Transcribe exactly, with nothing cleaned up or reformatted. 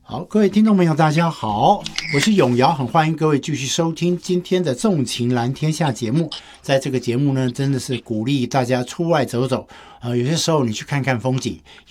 好，各位听众朋友大家好，我是永尧，很欢迎各位继续收听今天的纵情蓝天下节目。在这个节目呢，真的是鼓励大家出外走走，呃，有些时候你去看看风景，